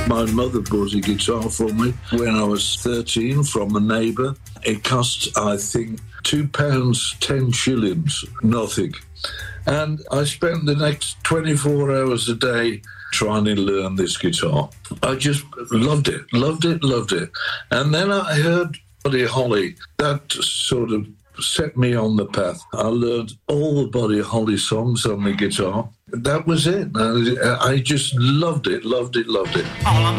My mother bought a guitar for me when I was 13 from a neighbour. It cost, I think, £2, 10 shillings, nothing. And I spent the next 24 hours a day trying to learn this guitar. I just loved it. And then I heard Buddy Holly. That sort of set me on the path. I learned all the Buddy Holly songs on the guitar. That was it. I just loved it.